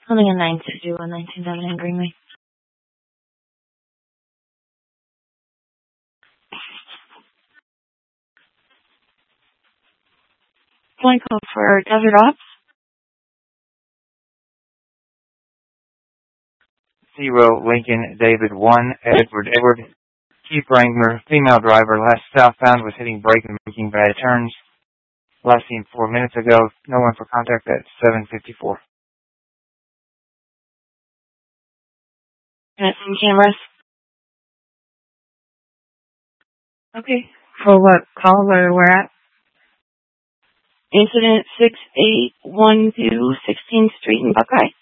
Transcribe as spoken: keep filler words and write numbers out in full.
Something in nine two one nineteen Avenue, Greenway. Point call for Desert Ops. Zero Lincoln David one Edward Edward. Keith Wrangler, female driver, last southbound, was hitting brake and making bad turns. Last seen four minutes ago. No one for contact at seven fifty-four. And some cameras. Okay. For what call where we're at? Incident six eight one two, sixteenth Street in Buckeye.